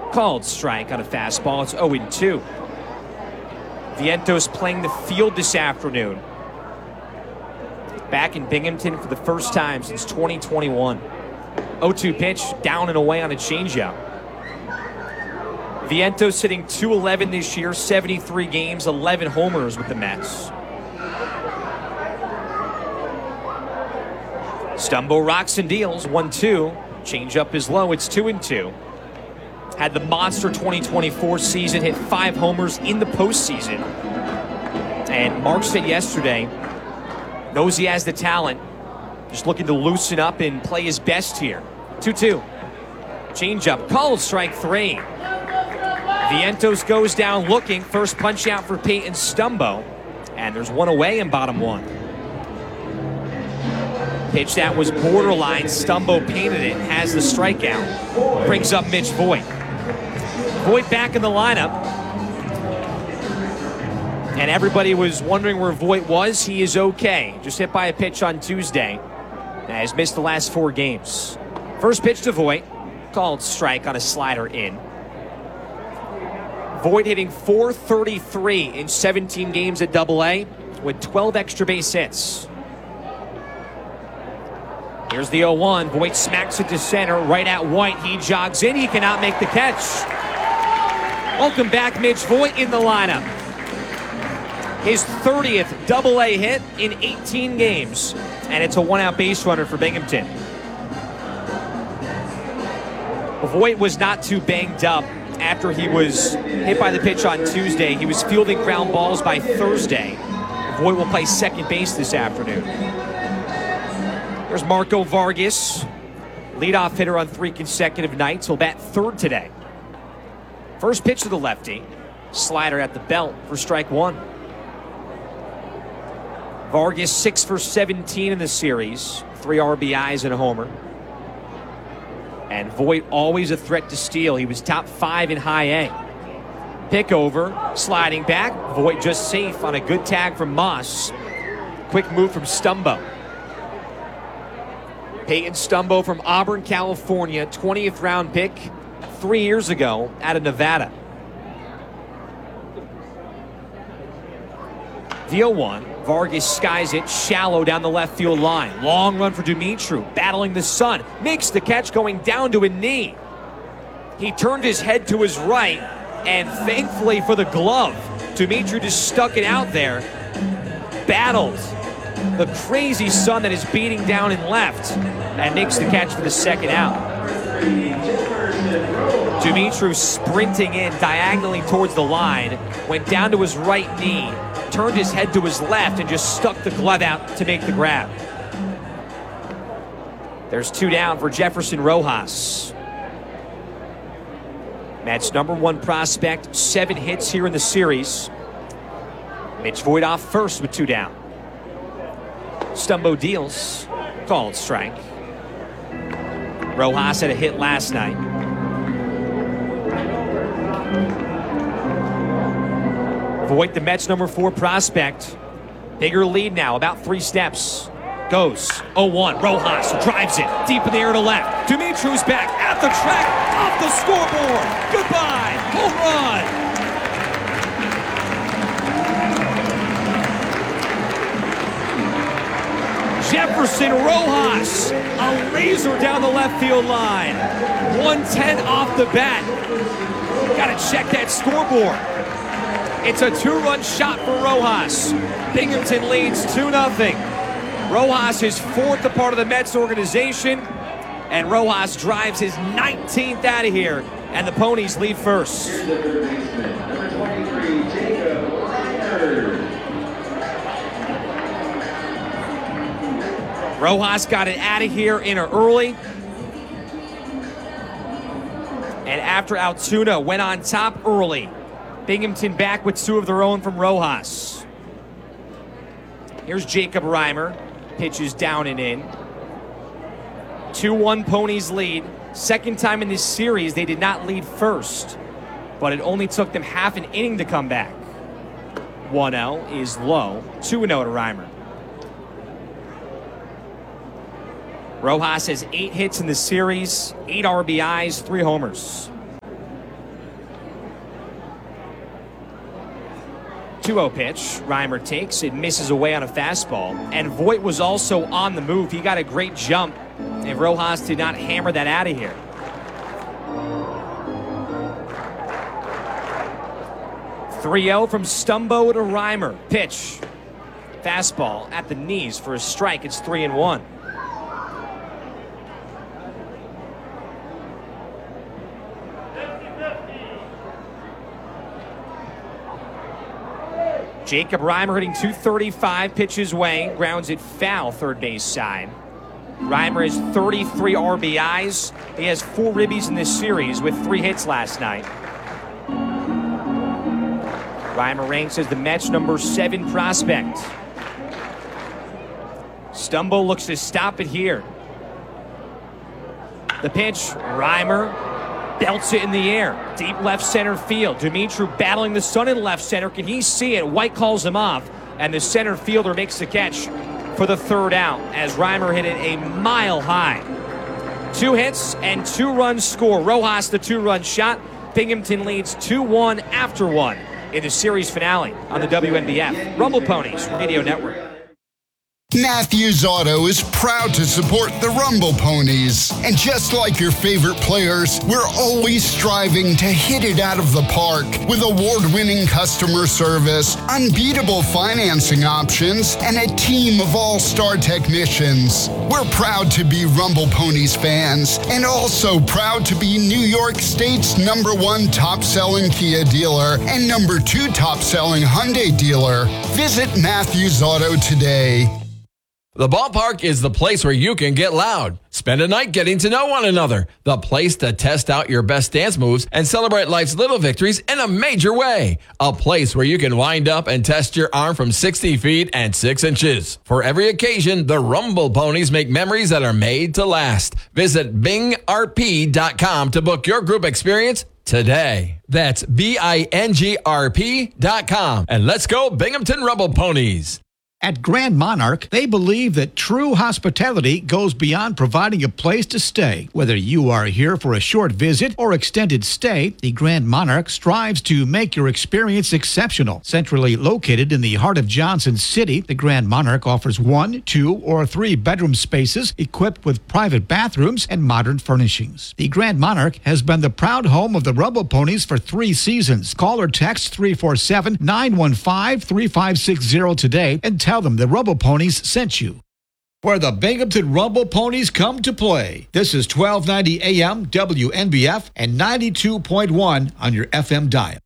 Called strike on a fastball. It's 0-2. Vientos playing the field this afternoon. Back in Binghamton for the first time since 2021. 0-2 pitch, down and away on a changeup. Vientos hitting .211 this year, 73 games, 11 homers with the Mets. Stumbo rocks and deals, 1-2. Changeup is low, it's 2-2. Had the monster 2024 season, hit 5 homers in the postseason. And Mark said yesterday, knows he has the talent, just looking to loosen up and play his best here. 2-2. Changeup, called strike 3. Vientos goes down looking, first punch out for Peyton Stumbo. And there's one away in bottom 1. Pitch that was borderline, Stumbo painted it, has the strikeout. Brings up Mitch Voit. Voit back in the lineup. And everybody was wondering where Voit was. He is okay. Just hit by a pitch on Tuesday. And has missed the last 4 games. First pitch to Voit. Called strike on a slider in. Voit hitting .433 in 17 games at AA with 12 extra base hits. Here's the 0-1. Voit smacks it to center, right at White. He jogs in. He cannot make the catch. Welcome back, Mitch Voit in the lineup. His 30th AA hit in 18 games. And it's a 1-out base runner for Binghamton. Voit was not too banged up after he was hit by the pitch on Tuesday. He was fielding ground balls by Thursday. Voit will play second base this afternoon. There's Marco Vargas, leadoff hitter on 3 consecutive nights. He'll bat third today. First pitch to the lefty. Slider at the belt for strike 1. Vargas 6 for 17 in the series. 3 RBIs and a homer. And Voit always a threat to steal. He was top 5 in high A. Pick over, sliding back. Voit just safe on a good tag from Moss. Quick move from Stumbo. Peyton Stumbo from Auburn, California. 20th round pick 3 years ago out of Nevada. The 0-1. Vargas skies it shallow down the left field line. Long run for Dumitru, battling the sun. Makes the catch going down to a knee. He turned his head to his right, and thankfully for the glove, Dumitru just stuck it out there. Battled the crazy sun that is beating down in left, and makes the catch for the second out. Dumitru sprinting in diagonally towards the line, went down to his right knee, turned his head to his left, and just stuck the glove out to make the grab. There's 2 down for Jefferson Rojas. Mets' #1 prospect, 7 hits here in the series. Mitch Voit off first with 2 down. Stumbo deals, called strike. Rojas had a hit last night. Voit, the Mets' #4 prospect. Bigger lead now, about 3 steps. Goes 0-1. Rojas drives it deep in the air to left. Dumitru's back at the track, off the scoreboard. Goodbye, home run. Jefferson Rojas, a laser down the left field line. 110 off the bat. Got to check that scoreboard. It's a 2-run shot for Rojas. Binghamton leads 2-0. Rojas is 4th a part of the Mets organization, and Rojas drives his 19th out of here, and the Ponies lead first. Rojas got it out of here in early. And after Altoona went on top early, Binghamton back with 2 of their own from Rojas. Here's Jacob Reimer. Pitches down and in. 2-1 Ponies lead. Second time in this series they did not lead first, but it only took them half an inning to come back. 1-0 is low. 2-0 to Reimer. Rojas has 8 hits in the series, 8 RBIs, 3 homers. 2-0 pitch. Reimer takes it, misses away on a fastball. And Voit was also on the move. He got a great jump, and Rojas did not hammer that out of here. .3-0 from Stumbo to Reimer. Pitch. Fastball at the knees for a strike. It's 3-1. Jacob Reimer hitting .235, pitches way, grounds it foul, third base side. Reimer has 33 RBIs. He has 4 ribbies in this series with 3 hits last night. Reimer ranks as the Mets' number 7 prospect. Stumbo looks to stop it here. The pitch, Reimer belts it in the air. Deep left center field. Dumitru battling the sun in left center. Can he see it? White calls him off, and the center fielder makes the catch for the third out as Reimer hit it a mile high. 2 hits and 2 runs score. Rojas the 2-run shot. Binghamton leads 2-1 after 1 in the series finale on the WNBF Rumble Ponies Radio Network. Matthews Auto is proud to support the Rumble Ponies. And just like your favorite players, we're always striving to hit it out of the park with award-winning customer service, unbeatable financing options, and a team of all-star technicians. We're proud to be Rumble Ponies fans and also proud to be New York State's #1 top-selling Kia dealer and #2 top-selling Hyundai dealer. Visit Matthews Auto today. The ballpark is the place where you can get loud. Spend a night getting to know one another. The place to test out your best dance moves and celebrate life's little victories in a major way. A place where you can wind up and test your arm from 60 feet and 6 inches. For every occasion, the Rumble Ponies make memories that are made to last. Visit bingrp.com to book your group experience today. That's bingrp.com. And let's go Binghamton Rumble Ponies. At Grand Monarch, they believe that true hospitality goes beyond providing a place to stay. Whether you are here for a short visit or extended stay, the Grand Monarch strives to make your experience exceptional. Centrally located in the heart of Johnson City, the Grand Monarch offers 1, 2, or 3 bedroom spaces equipped with private bathrooms and modern furnishings. The Grand Monarch has been the proud home of the Rumble Ponies for 3 seasons. Call or text 347-915-3560 today and tell them the Rumble Ponies sent you. Where the Binghamton Rumble Ponies come to play. This is 1290 AM WNBF and 92.1 on your FM dial.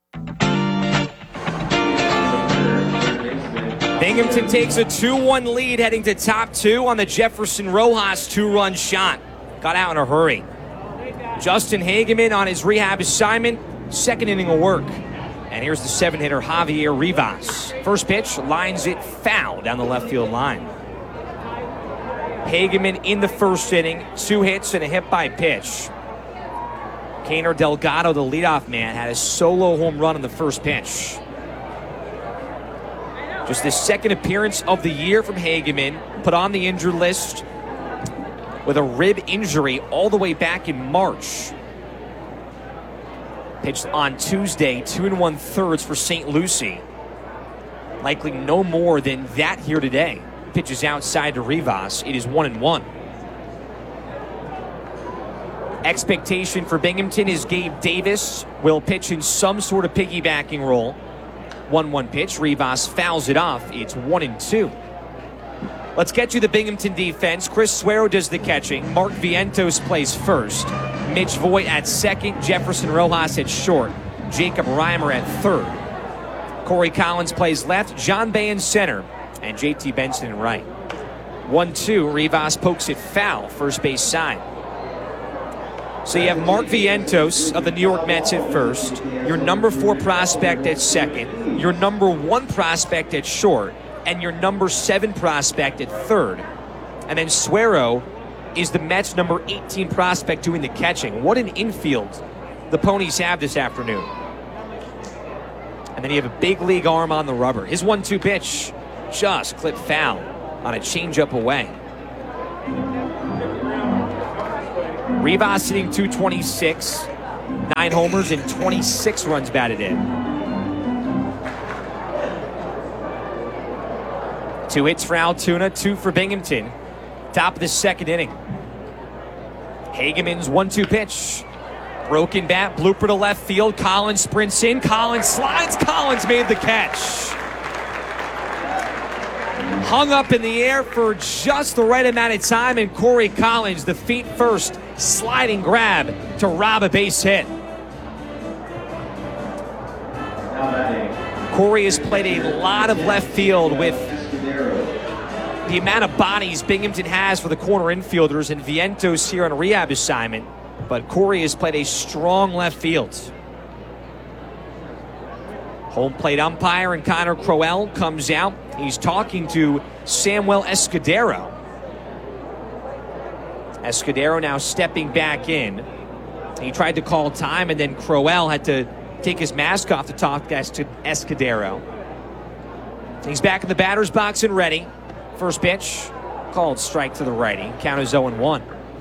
Binghamton takes a 2-1 lead heading to top 2 on the Jefferson Rojas 2-run shot. Got out in a hurry. Justin Hageman on his rehab assignment, 2nd inning of work. And here's the 7-hitter Javier Rivas. First pitch lines it foul down the left field line. Hageman in the first inning, 2 hits and a hit by pitch. Kaner Delgado, the leadoff man, had a solo home run on the first pitch. Just the 2nd appearance of the year from Hageman, put on the injured list with a rib injury all the way back in March. Pitched on Tuesday, 2 1/3 for St. Lucie. Likely no more than that here today. Pitches outside to Rivas. It is 1-1. Expectation for Binghamton is Gabe Davis will pitch in some sort of piggybacking role. 1-1 pitch. Rivas fouls it off. It's 1-2. Let's get you the Binghamton defense. Chris Suero does the catching. Mark Vientos plays first. Mitch Voit at second. Jefferson Rojas at short. Jacob Reimer at third. Corey Collins plays left. John Bay in center. And JT Benson in right. 1-2. Rivas pokes it foul. First base side. So you have Mark Vientos of the New York Mets at first. Your number 4 prospect at second. Your number 1 prospect at short. And your number 7 prospect at third. And then Suero is the Mets' number 18 prospect doing the catching. What an infield the Ponies have this afternoon. And then you have a big league arm on the rubber. His 1-2 pitch just clipped foul on a changeup away. Rivas hitting .226, 9 homers and 26 runs batted in. 2 hits for Altoona, 2 for Binghamton. Top of the second inning. Hageman's 1-2 pitch. Broken bat, blooper to left field. Collins sprints in. Collins slides. Collins made the catch. Hung up in the air for just the right amount of time, and Corey Collins, the feet first sliding grab to rob a base hit. Corey has played a lot of left field with the amount of bodies Binghamton has for the corner infielders, and Vientos here on a rehab assignment. But Corey has played a strong left field. Home plate umpire and Connor Crowell comes out. He's talking to Samuel Escudero. Escudero now stepping back in. He tried to call time, and then Crowell had to take his mask off to talk to Escudero. He's back in the batter's box and ready. First pitch, called strike to the righty. Count is 0-1.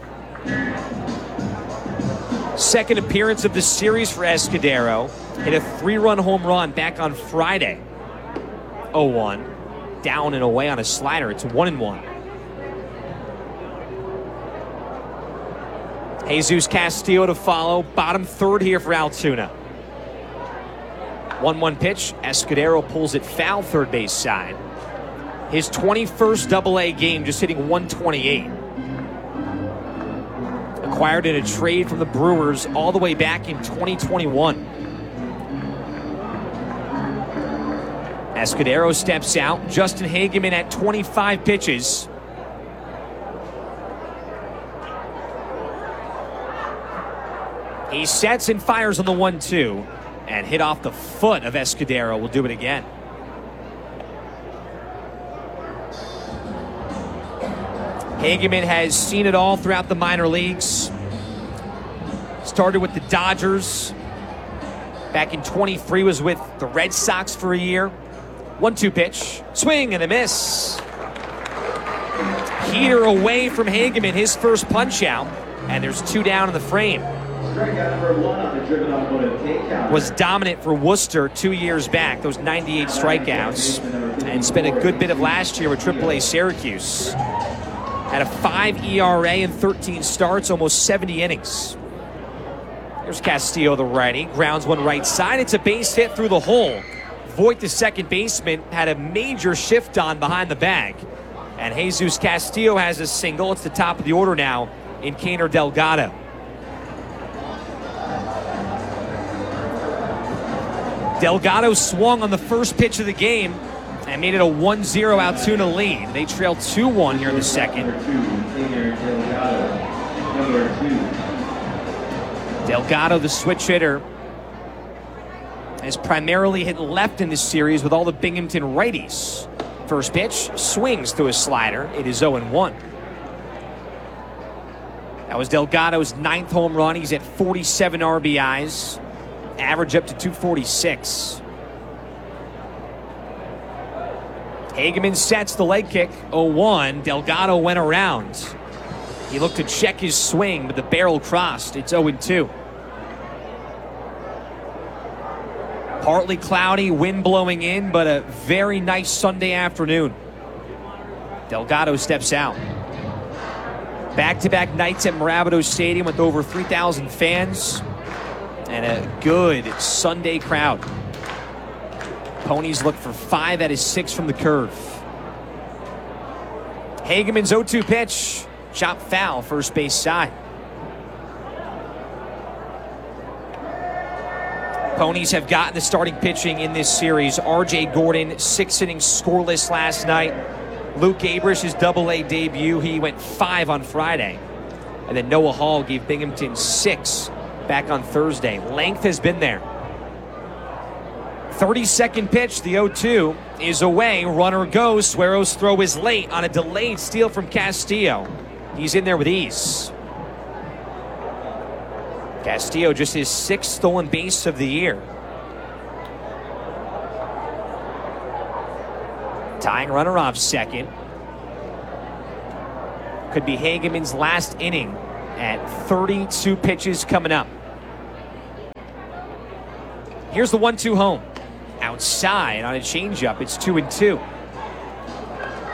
Second appearance of the series for Escudero. Hit a 3-run home run back on Friday. 0-1. Down and away on a slider. It's 1-1. Jesus Castillo to follow. Bottom third here for Altoona. 1-1 pitch. Escudero pulls it foul third base side. His 21st Double-A game, just hitting 128. Acquired in a trade from the Brewers all the way back in 2021. Escudero steps out. Justin Hageman at 25 pitches. He sets and fires on the 1-2 and hit off the foot of Escudero. Will do it again. Hageman has seen it all throughout the minor leagues. Started with the Dodgers. Back in 23 was with the Red Sox for a year. 1-2 pitch. Swing and a miss. Heater away from Hageman, his first punch out. And there's 2 down in the frame. Was dominant for Worcester 2 years back. Those 98 strikeouts. And spent a good bit of last year with AAA Syracuse. Had a 5 ERA and 13 starts, almost 70 innings. Here's Castillo, the righty. Grounds one right side. It's a base hit through the hole. Voigt, the second baseman, had a major shift on behind the bag. And Jesus Castillo has a single. It's the top of the order now in Keiner Delgado. Delgado swung on the first pitch of the game and made it a 1-0 Altoona lead. They trail 2-1 here in the second. Delgado, the switch hitter, has primarily hit left in this series with all the Binghamton righties. First pitch, swings to a slider. It is 0-1. That was Delgado's 9th home run. He's at 47 RBIs. Average up to 246. Hageman sets the leg kick, 0-1. Delgado went around. He looked to check his swing, but the barrel crossed. It's 0-2. Partly cloudy, wind blowing in, but a very nice Sunday afternoon. Delgado steps out. Back-to-back nights at Mirabito Stadium with over 3,000 fans and a good Sunday crowd. Ponies look for 5 out of 6 from the curve. Hageman's 0-2 pitch. Chop foul, first base side. Ponies have gotten the starting pitching in this series. R.J. Gordon, 6 innings scoreless last night. Luke Abrish, his Double-A debut, he went 5 on Friday. And then Noah Hall gave Binghamton 6 back on Thursday. Length has been there. 32nd pitch, the 0-2 is away. Runner goes. Suero's throw is late on a delayed steal from Castillo. He's in there with ease. Castillo just his 6th stolen base of the year. Tying runner off second. Could be Hageman's last inning at 32 pitches coming up. Here's the 1-2 home. Outside on a changeup, it's 2-2.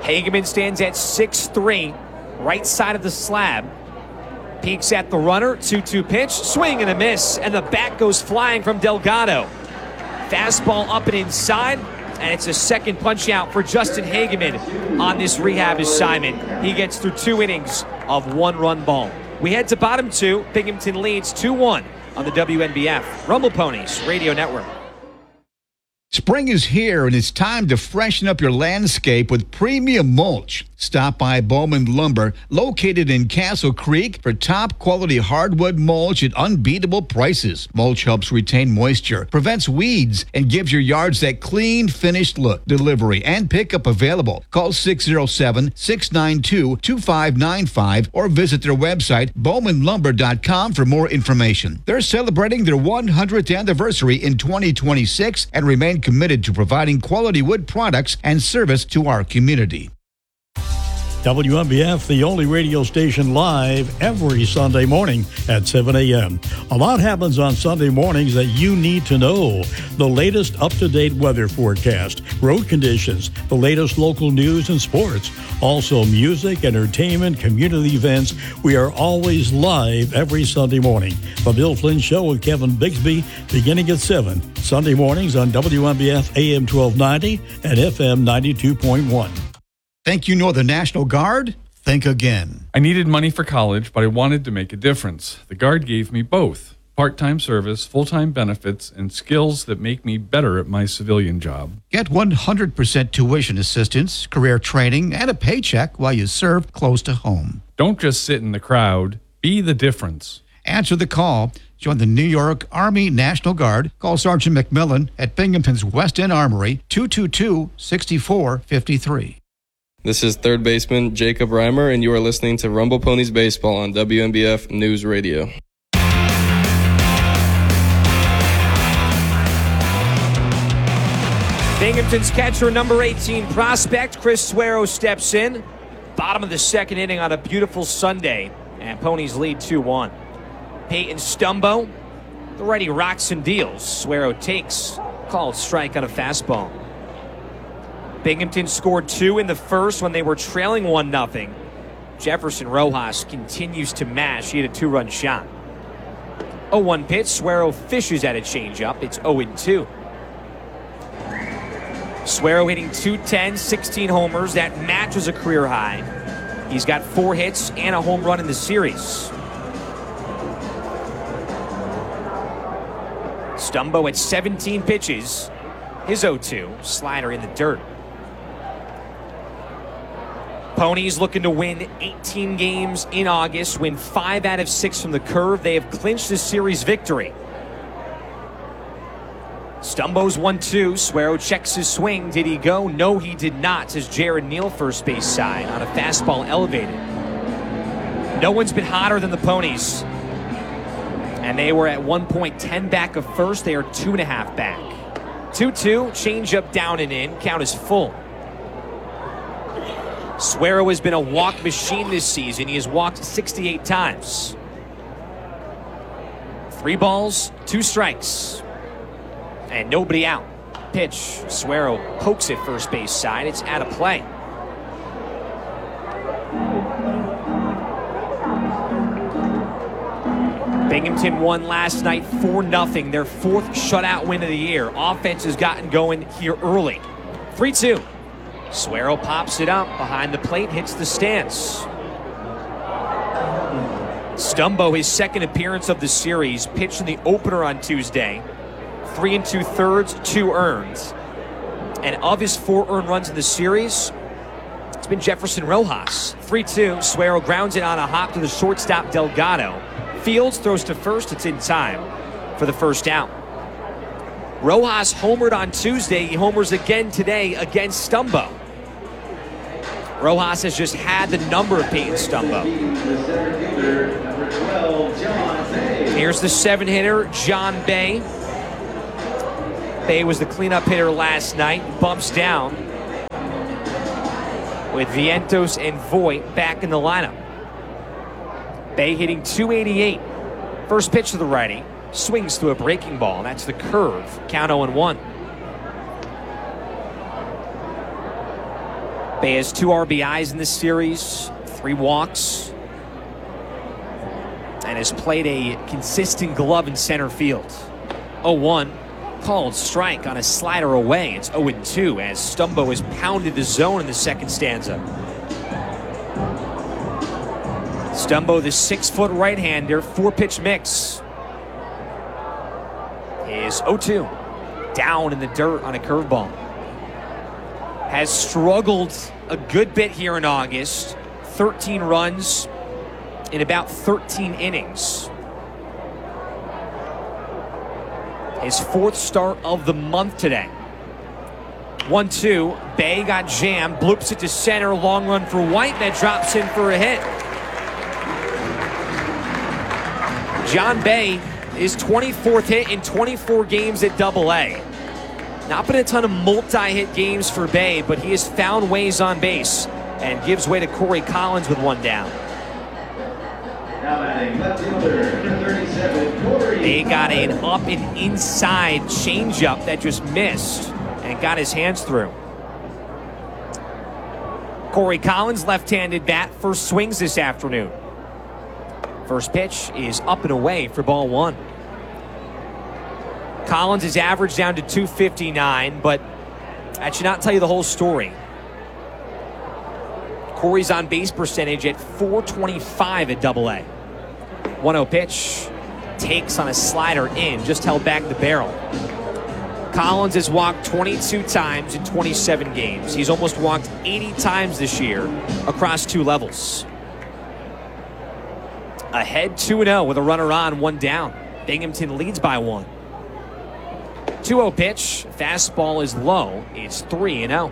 Hageman stands at 6'3", right side of the slab. Peeks at the runner, 2-2 pitch, swing and a miss, and the bat goes flying from Delgado. Fastball up and inside, and it's a second punch out for Justin Hageman on this rehab assignment. He gets through 2 innings of 1-run ball. We head to bottom 2. Binghamton leads 2-1 on the WNBF Rumble Ponies Radio Network. Spring is here, and it's time to freshen up your landscape with premium mulch. Stop by Bowman Lumber, located in Castle Creek, for top-quality hardwood mulch at unbeatable prices. Mulch helps retain moisture, prevents weeds, and gives your yards that clean, finished look. Delivery and pickup available. Call 607-692-2595 or visit their website, bowmanlumber.com, for more information. They're celebrating their 100th anniversary in 2026 and remain committed to providing quality wood products and service to our community. WNBF, the only radio station live every Sunday morning at 7 a.m. A lot happens on Sunday mornings that you need to know. The latest up-to-date weather forecast, road conditions, the latest local news and sports. Also music, entertainment, community events. We are always live every Sunday morning. The Bill Flynn Show with Kevin Bigsby beginning at 7. Sunday mornings on WNBF AM 1290 and FM 92.1. Think you know the National Guard? Think again. I needed money for college, but I wanted to make a difference. The Guard gave me both. Part-time service, full-time benefits, and skills that make me better at my civilian job. Get 100% tuition assistance, career training, and a paycheck while you serve close to home. Don't just sit in the crowd. Be the difference. Answer the call. Join the New York Army National Guard. Call Sergeant McMillan at Binghamton's West End Armory, 222-6453. This is third baseman Jacob Reimer, and you are listening to Rumble Ponies Baseball on WNBF News Radio. Binghamton's catcher, number 18 prospect, Chris Suero, steps in. Bottom of the second inning on a beautiful Sunday, and Ponies lead 2-1. Peyton Stumbo, the righty rocks and deals. Suero takes, called strike on a fastball. Binghamton scored 2 in the first when they were trailing 1-0. Jefferson Rojas continues to mash. He had a 2-run shot. 0-1 pitch. Suero fishes at a changeup. It's 0-2. Suero hitting .210, 16 homers. That matches a career high. He's got 4 hits and a home run in the series. Stumbo at 17 pitches. His 0-2. Slider in the dirt. Ponies looking to win 18 games in August, win 5 out of 6 from the curve. They have clinched the series victory. Stumbo's 1-2. Suero checks his swing. Did he go? No, he did not, says Jared Neal, first base side, on a fastball elevated. No one's been hotter than the Ponies. And they were at 1 point 10 back of first. They are 2.5 back. 2-2, changeup down and in. Count is full. Suero has been a walk machine this season. He has walked 68 times. 3 balls, 2 strikes. And nobody out. Pitch. Suero pokes it first base side. It's out of play. Binghamton won last night 4-0. Their 4th shutout win of the year. Offense has gotten going here early. 3-2. Suero pops it up behind the plate, hits the stance. Stumbo, his second appearance of the series, pitched in the opener on Tuesday. 3 2/3, 2 earned. And of his 4 earned runs in the series, it's been Jefferson Rojas. 3-2, Suero grounds it on a hop to the shortstop Delgado. Fields throws to first, it's in time for the first out. Rojas homered on Tuesday. He homers again today against Stumbo. Rojas has just had the number of Peyton Stumbo. Here's the 7-hitter, John Bay. Bay was the cleanup hitter last night. Bumps down with Vientos and Voit back in the lineup. Bay hitting .288. First pitch to the righty. Swings through a breaking ball. That's the curve. Count 0-1. Bay has 2 RBIs in this series, 3 walks, and has played a consistent glove in center field. 0-1, called strike on a slider away. It's 0-2 as Stumbo has pounded the zone in the second stanza. Stumbo, the 6-foot right-hander, 4-pitch mix, is 0-2. Down in the dirt on a curveball. Has struggled a good bit here in August. 13 runs in about 13 innings. His 4th start of the month today. 1-2. Bay got jammed. Bloops it to center. Long run for White. That drops in for a hit. John Bay, his 24th hit in 24 games at AA. Not been a ton of multi-hit games for Bay, but he has found ways on base and gives way to Corey Collins with 1 down. Now batting left fielder, number 37, Corey. Bay got an up and inside changeup that just missed and got his hands through. Corey Collins, left-handed bat, first swings this afternoon. First pitch is up and away for ball 1. Collins is average down to 259, but that should not tell you the whole story. Corey's on base percentage at .425 at AA. 1-0 pitch, takes on a slider in, just held back the barrel. Collins has walked 22 times in 27 games. He's almost walked 80 times this year across 2 levels. Ahead 2-0 with a runner on, 1 down. Binghamton leads by 1. 2-0 pitch, fastball is low. It's 3-0.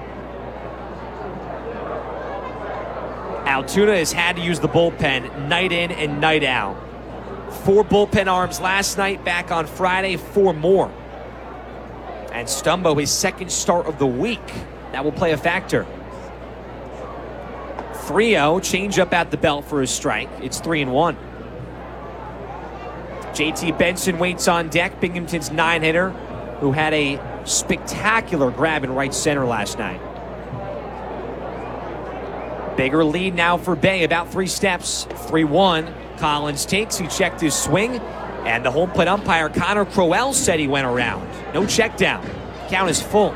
Altoona has had to use the bullpen night in and night out. 4 bullpen arms last night, back on Friday, 4 more. And Stumbo, his 2nd start of the week. That will play a factor. 3-0, changeup at the belt for his strike. It's 3-1. JT Benson waits on deck, Binghamton's 9-hitter, who had a spectacular grab in right center last night. Bigger lead now for Bay, about 3 steps. 3-1. Collins takes, he checked his swing, and the home plate umpire Connor Crowell said he went around. No check down. Count is full.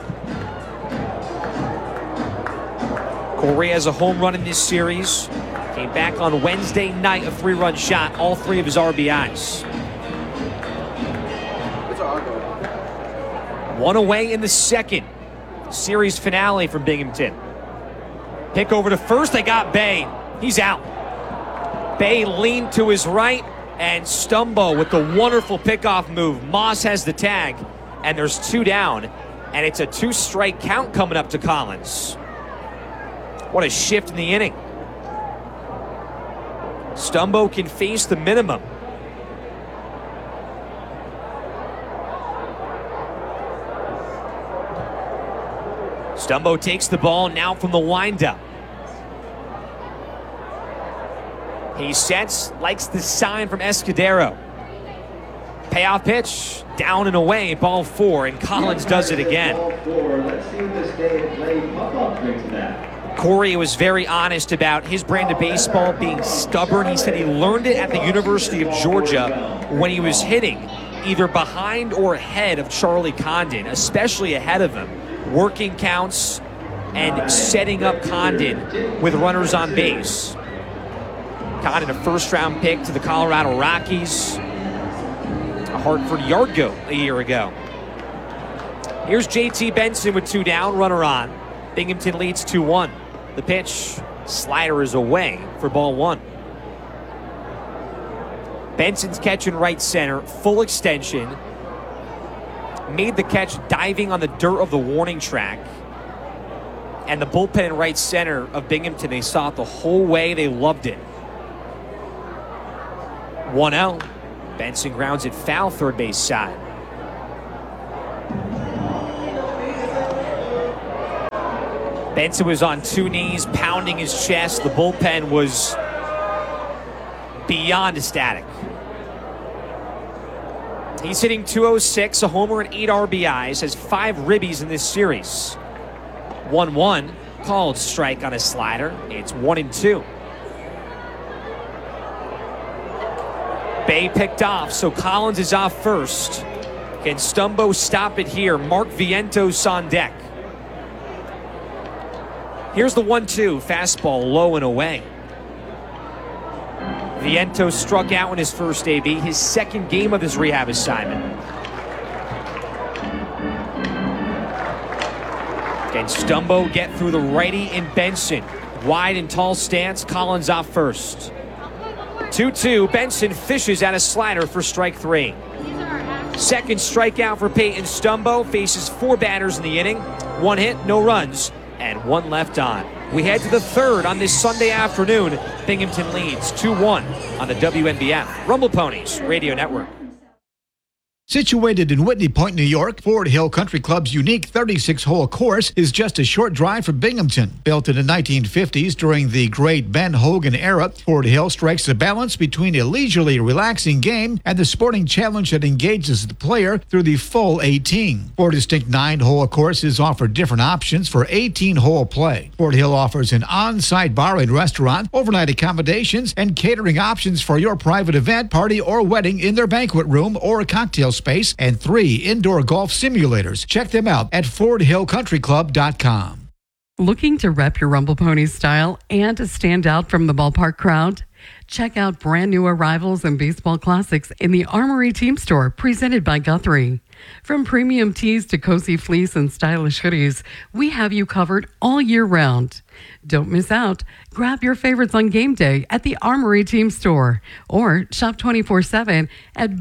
Corey has a home run in this series. Came back on Wednesday night, a 3-run shot, all 3 of his RBIs. 1 away in the 2nd. Series finale from Binghamton. Pick over to first, they got Bay. He's out. Bay leaned to his right, and Stumbo with the wonderful pickoff move. Moss has the tag, and there's 2 down, and it's a 2-strike count coming up to Collins. What a shift in the inning. Stumbo can face the minimum. Stumbo takes the ball now from the windup. He sets, likes the sign from Escudero. Payoff pitch, down and away, ball 4, and Collins does it again. Let's see what this day of play pop-up brings to that. Corey was very honest about his brand of baseball being stubborn. He said he learned it at the University of Georgia when he was hitting either behind or ahead of Charlie Condon, especially ahead of him, working counts and setting up Condon with runners on base. Condon, a first-round pick to the Colorado Rockies, a Hartford Yard Goat a year ago. Here's JT Benson with 2 down, runner on. Binghamton leads 2-1. The pitch, slider is away for ball 1. Benson's catch in right center, full extension. Made the catch diving on the dirt of the warning track. And the bullpen in right center of Binghamton, they saw it the whole way. They loved it. 1-0. Benson grounds it foul, third base side. Benson was on 2 knees, pounding his chest. The bullpen was beyond ecstatic. He's hitting .206, a homer and 8 RBIs, has 5 ribbies in this series. 1-1. Called strike on a slider. It's 1-2. Bay picked off, so Collins is off first. Can Stumbo stop it here? Mark Vientos on deck. Here's the 1-2. Fastball low and away. Vientos struck out in his first AB, his second game of his rehab assignment. Can Stumbo get through the righty and Benson? Wide and tall stance, Collins off first. 2-2, Benson fishes at a slider for strike 3. Second strikeout for Peyton Stumbo, faces 4 batters in the inning. 1 hit, no runs, and 1 left on. We head to the third on this Sunday afternoon. Binghamton leads 2-1 on the WNBF Rumble Ponies Radio Network. Situated in Whitney Point, New York, Ford Hill Country Club's unique 36-hole course is just a short drive from Binghamton. Built in the 1950s during the great Ben Hogan era, Ford Hill strikes a balance between a leisurely, relaxing game and the sporting challenge that engages the player through the full 18. 4 distinct 9-hole courses offer different options for 18-hole play. Ford Hill offers an on-site bar and restaurant, overnight accommodations, and catering options for your private event, party, or wedding in their banquet room or cocktail space, and 3 indoor golf simulators. Check them out at FordHillCountryClub.com. Looking to rep your Rumble Ponies style and to stand out from the ballpark crowd? Check out brand new arrivals and baseball classics in the Armory Team Store, presented by Guthrie. From premium tees to cozy fleece and stylish hoodies, we have you covered all year round. Don't miss out. Grab your favorites on game day at the Armory Team Store or shop 24/7 at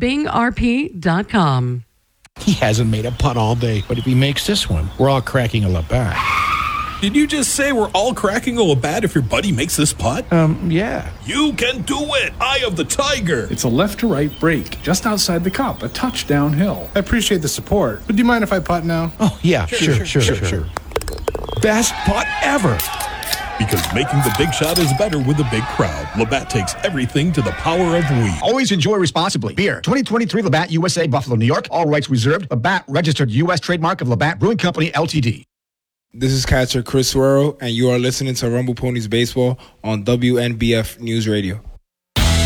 bingrp.com. He hasn't made a putt all day, but if he makes this one, we're all cracking a Labatt. Did you just say we're all cracking a Labatt if your buddy makes this putt? Yeah. You can do it! Eye of the Tiger! It's a left-to-right break just outside the cup, a touch downhill. I appreciate the support, but do you mind if I putt now? Oh, yeah, sure. Best putt ever! Because making the big shot is better with a big crowd. Labatt takes everything to the power of we. Always enjoy responsibly. Beer, 2023 Labatt USA, Buffalo, New York. All rights reserved. Labatt, registered U.S. trademark of Labatt Brewing Company, Ltd. This is catcher Chris Suero, and you are listening to Rumble Ponies Baseball on WNBF News Radio.